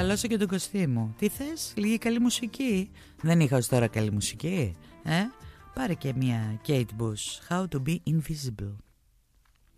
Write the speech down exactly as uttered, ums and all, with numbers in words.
χαλάσω και τον κοστί μου. Τι θες, λίγη καλή μουσική? Δεν είχα ως τώρα καλή μουσική, ε? Πάρε και μια Kate Bush, How to be Invisible.